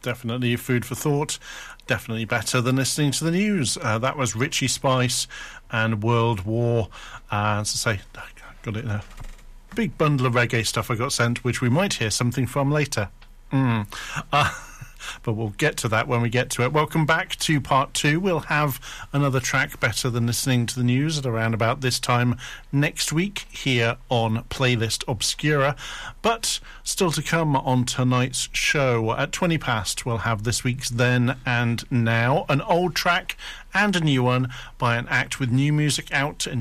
definitely food for thought. Definitely better than listening to the news. That was Richie Spice and World War. As I say, I got it in a big bundle of reggae stuff I got sent, which we might hear something from later. But we'll get to that when we get to it. Welcome back to part 2. We'll have another track better than listening to the news at around about this time next week here on Playlist Obscura. But still to come on tonight's show. At 20 past, we'll have this week's Then and Now, an old track and a new one by an act with new music out